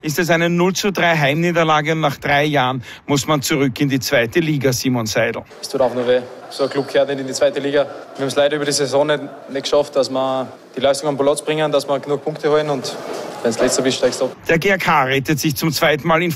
Ist es eine 0:3 Heimniederlage und nach 3 Jahren muss man zurück in die 2. Liga, Simon Seidel. Es tut auch nur weh. So ein Club gehört nicht in die 2. Liga. Wir haben es leider über die Saison nicht geschafft, dass wir die Leistung am Platz bringen, dass wir genug Punkte holen und wenn es letzter bist, steigst du ab. Der GAK rettet sich zum 2. Mal in